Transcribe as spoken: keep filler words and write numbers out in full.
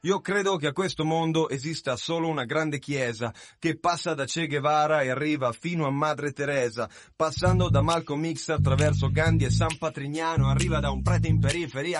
Io credo che a questo mondo esista solo una grande chiesa che passa da Che Guevara e arriva fino a Madre Teresa, passando da Malcolm X attraverso Gandhi e San Patrignano, arriva da un prete in periferia